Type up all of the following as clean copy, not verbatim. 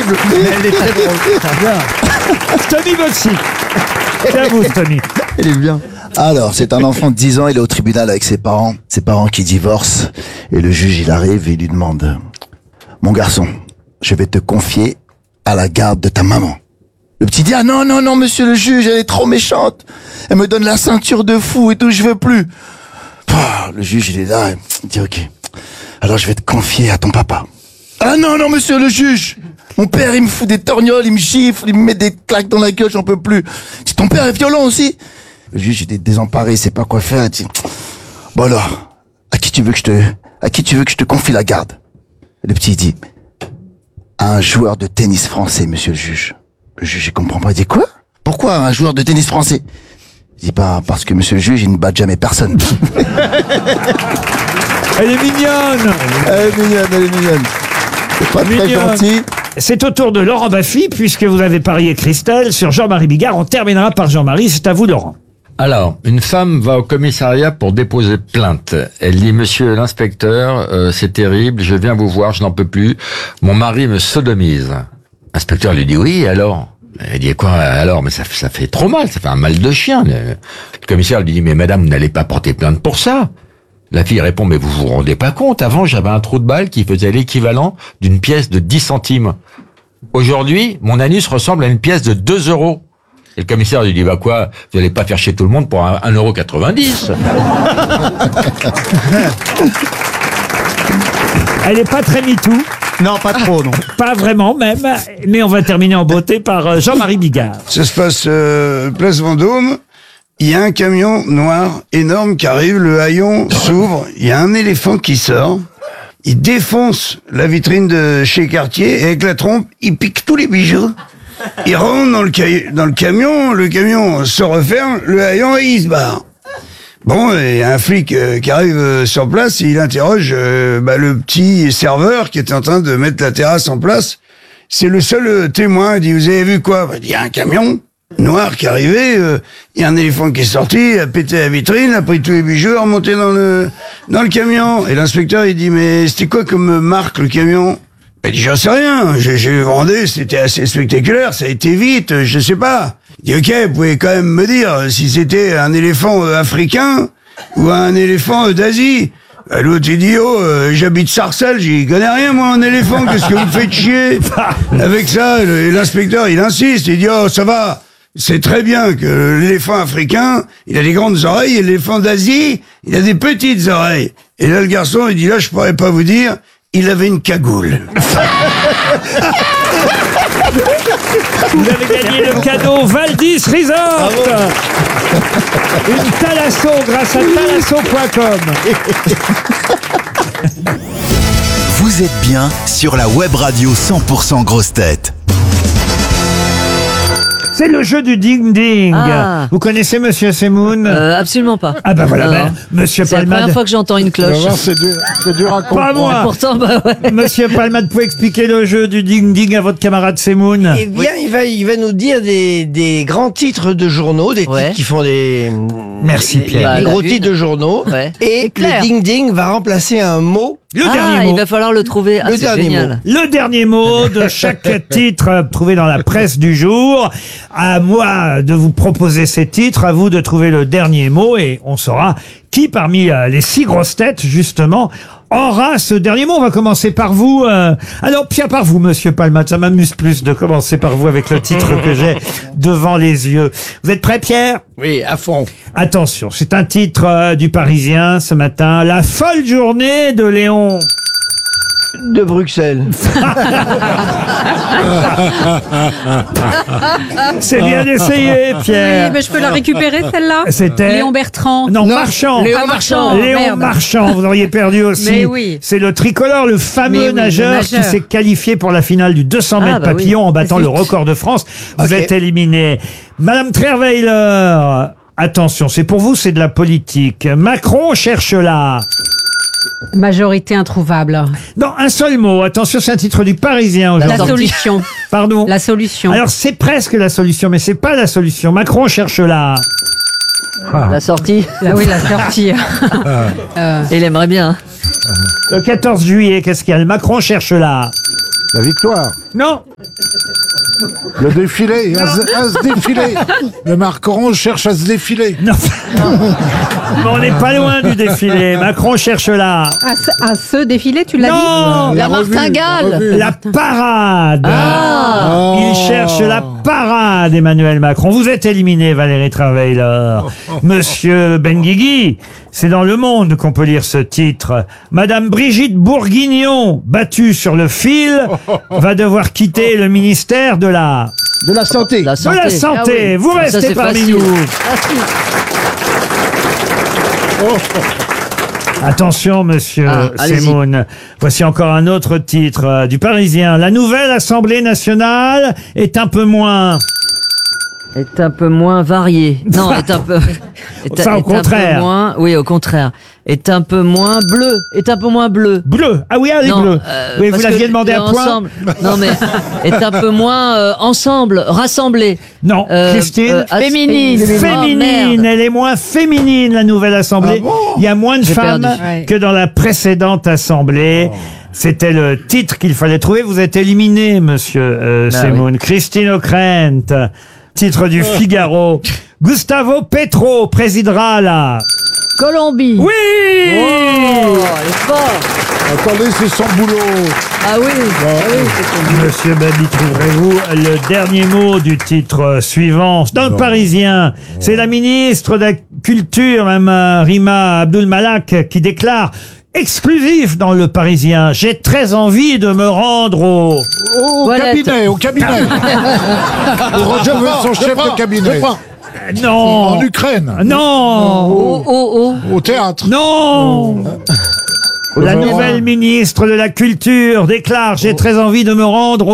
horrible. Elle est très drôle. Bien. Tony Bossy. C'est à vous, Tony. Elle est bien. Alors, c'est un enfant de 10 ans, il est au tribunal avec ses parents qui divorcent, et le juge, il arrive et il lui demande, mon garçon, je vais te confier à la garde de ta maman. Le petit dit, ah non, monsieur le juge, elle est trop méchante. Elle me donne la ceinture de fou et tout, je veux plus. Le juge, il est là, il dit, ok, alors je vais te confier à ton papa. Ah non, monsieur le juge, mon père, il me fout des torgnoles, il me gifle, il me met des claques dans la gueule, j'en peux plus. Si ton père est violent aussi. Le juge, il est désemparé, il sait pas quoi faire, il dit, bon alors, à qui tu veux que je te confie la garde? Le petit dit, à un joueur de tennis français, monsieur le juge. Le juge, il comprend pas, il dit quoi? Pourquoi un joueur de tennis français? Il dit, parce que monsieur le juge, il ne bat jamais personne. Elle est mignonne. Elle est mignonne. C'est pas très gentil. C'est au tour de Laurent Baffy, puisque vous avez parié, Christelle, sur Jean-Marie Bigard. On terminera par Jean-Marie, c'est à vous, Laurent. Alors, une femme va au commissariat pour déposer plainte. Elle dit, monsieur l'inspecteur, c'est terrible, je viens vous voir, je n'en peux plus. Mon mari me sodomise. L'inspecteur lui dit, oui, alors? Elle dit, quoi, alors? Mais ça fait trop mal, ça fait un mal de chien. Le commissaire lui dit, mais madame, vous n'allez pas porter plainte pour ça. La fille répond, mais vous vous rendez pas compte, avant j'avais un trou de balle qui faisait l'équivalent d'une pièce de 10 centimes. Aujourd'hui, mon anus ressemble à une pièce de 2 euros. Et le commissaire lui dit, bah quoi, vous n'allez pas faire chier tout le monde pour 1,90 €. Elle est pas très MeToo. Non, pas trop, non. Pas vraiment même, mais on va terminer en beauté par Jean-Marie Bigard. Ça se passe place Vendôme. Il y a un camion noir énorme qui arrive, le haillon s'ouvre, il y a un éléphant qui sort, il défonce la vitrine de chez Cartier et avec la trompe, il pique tous les bijoux. Il rentre dans le camion se referme, le haillon et il se barre. Bon, il y a un flic qui arrive sur place et il interroge le petit serveur qui est en train de mettre la terrasse en place. C'est le seul témoin, il dit, vous avez vu quoi? Il y a un camion noir qui est arrivé, il y a un éléphant qui est sorti, a pété la vitrine, a pris tous les bijoux, a remonté dans le camion. Et l'inspecteur, il dit, mais c'était quoi comme marque, le camion? Il dit, j'en sais rien, j'ai vendu, c'était assez spectaculaire, ça a été vite, je sais pas. Il dit, ok, vous pouvez quand même me dire si c'était un éléphant africain ou un éléphant d'Asie. L'autre, il dit, j'habite Sarcelles, j'y connais rien, moi, en éléphant, qu'est-ce que vous me faites chier? Avec ça, l'inspecteur, il insiste, il dit, ça va. C'est très bien que l'éléphant africain, il a des grandes oreilles, et l'éléphant d'Asie, il a des petites oreilles. Et là, le garçon, il dit, là, je pourrais pas vous dire, il avait une cagoule. Vous avez gagné le cadeau Valdis Resort. Une Thalasso grâce à thalasso.com. Vous êtes bien sur la web radio 100% Grosses Têtes. C'est le jeu du ding-ding. Ah. Vous connaissez Monsieur Semoun? Absolument pas. Ah bah voilà, Non. Monsieur C'est la Palmade. première fois que j'entends une cloche. C'est dur à comprendre. Pas moi. Pourtant, bah ouais. Monsieur Palmade, pouvez expliquer le jeu du ding-ding à votre camarade Semoun? Eh bien, il va nous dire des grands titres de journaux, des Ouais. titres qui font des... Merci, Pierre. Des Bah, gros la titres de journaux. Ouais. Et C'est clair. le ding-ding va remplacer un mot. Le dernier il mot. va falloir le trouver. Ah, Le c'est dernier génial. Le dernier mot de chaque titre trouvé dans la presse du jour. À moi de vous proposer ces titres, à vous de trouver le dernier mot et on saura qui parmi les 6 grosses têtes, justement, aura ce dernier mot. On va commencer par vous. Alors, Pierre, par vous, Monsieur Palmade. Ça m'amuse plus de commencer par vous avec le titre que j'ai devant les yeux. Vous êtes prêt, Pierre? Oui, à fond. Attention, c'est un titre du Parisien ce matin. La folle journée de Léon. De Bruxelles. C'est bien essayé, Pierre. Oui, mais je peux la récupérer celle-là. C'était Léon Bertrand. Non, Marchand. Léon Marchand. Léon Merde. Marchand, vous auriez perdu aussi. Mais oui. C'est le tricolore, le fameux Mais oui, le nageur qui nageur. s'est qualifié pour la finale du 200 mètres bah oui. papillon en battant Zut. le record de France. Vous Ok. êtes éliminé. Madame Trierweiler, attention, c'est pour vous, c'est de la politique. Macron cherche là. Majorité introuvable. Non, un seul mot. Attention, c'est un titre du Parisien La aujourd'hui. solution. Pardon. La solution. Alors, c'est presque la solution, mais c'est pas la solution. Macron cherche là. La sortie. Ah oui, la sortie. Il aimerait bien. Le 14 juillet, qu'est-ce qu'il y a? Le Macron cherche là. La victoire. Non. Le défilé, à se défiler. Le Macron cherche à se défiler. Non. Mais on n'est pas loin du défilé. Macron cherche là. À ce défilé, tu l'as dit? Non. La revue, martingale. la revue. La parade. Ah. Il cherche la parade, Emmanuel Macron. Vous êtes éliminé, Valérie Trierweiler. Monsieur Benguigui, c'est dans Le Monde qu'on peut lire ce titre. Madame Brigitte Bourguignon, battue sur le fil, va devoir quitter le ministère de la santé. La de la santé. Ah oui. Vous Ça, restez c'est parmi facile. nous. Facile. Attention, monsieur allez-y. Semoun. Voici encore un autre titre du Parisien. La nouvelle Assemblée nationale est un peu moins... Est un peu moins varié. Non, est un peu. Ça, au contraire. Un peu moins, oui, au contraire. Est un peu moins bleu. Est un peu moins bleu. Bleu. Ah oui, allez, Non, bleu. Oui, vous parce l'aviez que demandé à point. ensemble. Non, mais est un peu moins ensemble, rassemblé. Non, Christine. Féminine. Féminine, elle est moins féminine, la nouvelle Assemblée. Il y a moins de J'ai femmes perdu. Ouais. que dans la précédente Assemblée. C'était le titre qu'il fallait trouver. Vous êtes éliminé, monsieur Semoun. Christine O'Krent, titre du Figaro. Gustavo Petro présidera la... Colombie. Oui. Oh, elle est fort. Attendez, c'est son boulot. Ah oui. Ah oui. Monsieur Babi, trouverez-vous le dernier mot du titre suivant dans le Parisien? C'est la ministre de la Culture, Mme Rima Abdul-Malak, qui déclare exclusif dans le Parisien: j'ai très envie de me rendre Au Toilette. cabinet, au cabinet. Je veux son chef de cabinet. Non. En Ukraine. Non. Au théâtre. Non. La nouvelle ministre de la Culture déclare: j'ai très envie de me rendre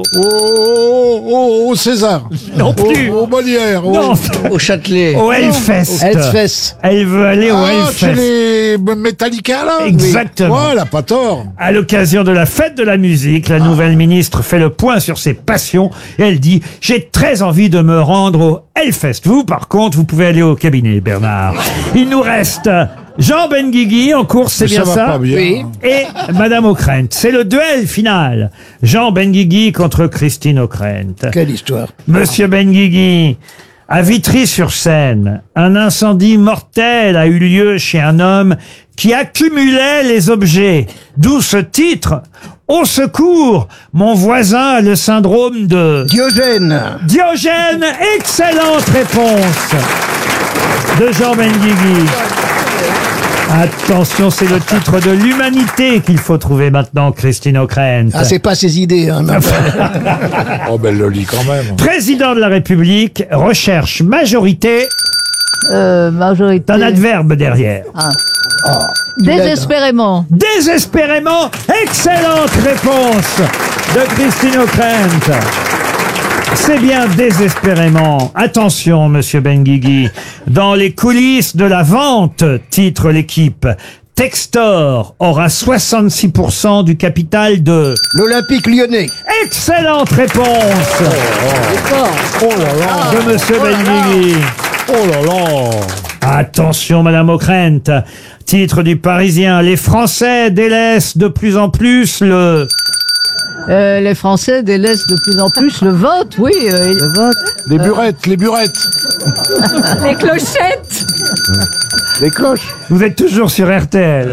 Au César. Non plus. Au Molière. Non. Au Châtelet. Au Hellfest. Hellfest. Elle veut aller au Chez Hellfest. les Metallica, là. Exactement. Ouais, elle a pas tort. À l'occasion de la fête de la musique, la nouvelle ministre fait le point sur ses passions et elle dit: j'ai très envie de me rendre au Hellfest. Vous, par contre, vous pouvez aller au cabinet, Bernard. Il nous reste Jean Benguigui en course, c'est bien va ça? pas bien. Oui. Et Madame O'Krent. C'est le duel final. Jean Benguigui contre Christine O'Krent. Quelle histoire. Monsieur Benguigui, à Vitry-sur-Seine, un incendie mortel a eu lieu chez un homme qui accumulait les objets. D'où ce titre: au secours, mon voisin a le syndrome de Diogène. Diogène. Excellente réponse de Jean Benguigui. Attention, c'est le titre de l'humanité qu'il faut trouver maintenant, Christine O'Krent. Ah, c'est pas ses idées, hein. Oh, ben, elle le lit quand même. Président de la République recherche majorité Majorité. d'un adverbe derrière. Désespérément. Désespérément. Excellente réponse de Christine O'Krent. C'est bien désespérément. Attention, monsieur Benguigui. Dans les coulisses de la vente, titre l'équipe, Textor aura 66% du capital de... L'Olympique lyonnais. Excellente réponse Oh là là. de monsieur Benguigui. Oh là là. Attention, Madame O'Krent. Titre du Parisien: les Français délaissent de plus en plus le... Les Français délaissent de plus en plus le vote, oui. Le vote. Les burettes, les burettes. Les clochettes. Les cloches. Vous êtes toujours sur RTL.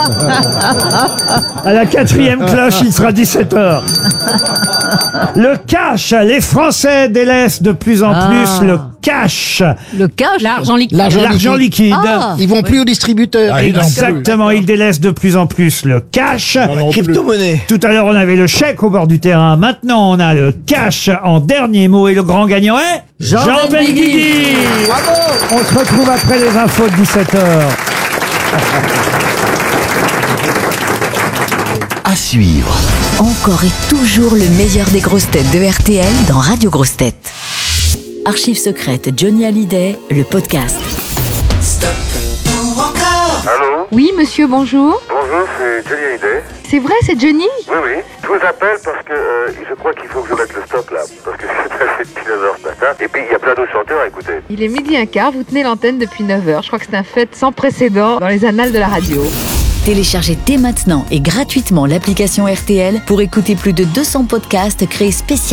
À la 4e cloche, il sera 17h. Le cash. Les Français délaissent de plus en plus le cash. Le cash. L'argent liquide. L'argent liquide. Ah. Ils vont plus au distributeur. Ah, ils n'en plus. Exactement, ils délaissent de plus en plus le cash. Non plus. Crypto-monnaie. Tout à l'heure, on avait le chèque au bord du terrain. Maintenant, on a le cash en dernier mot. Et le grand gagnant est... Jean Benguigui. On se retrouve après les infos de 17h. À suivre. Encore et toujours le meilleur des grosses têtes de RTL dans Radio Grosses Têtes. Archives secrètes Johnny Hallyday, le podcast. Allô? Oui, monsieur, bonjour. Bonjour, c'est Johnny Hallyday. C'est vrai, c'est Johnny? Oui, oui. Je vous appelle parce que je crois qu'il faut que je mette le stop là. Parce que c'est passé depuis 9h ce matin. Et puis il y a plein d'autres chanteurs à écouter. Il est 12h15, vous tenez l'antenne depuis 9h. Je crois que c'est un fait sans précédent dans les annales de la radio. Téléchargez dès maintenant et gratuitement l'application RTL pour écouter plus de 200 podcasts créés spécialement